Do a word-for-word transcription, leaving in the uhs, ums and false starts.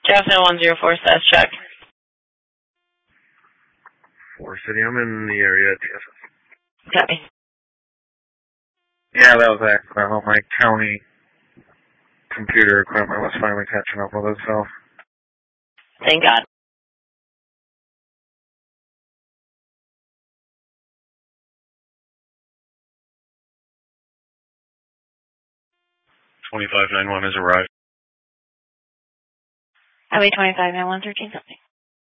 Jeff no one zero four says check. Forest City, I'm in the area at T S S. Copy. Yeah, that was accidental. My county computer equipment was finally catching up with itself. Thank God. twenty-five nine one has arrived. Highway twenty-five nine one thirteen something.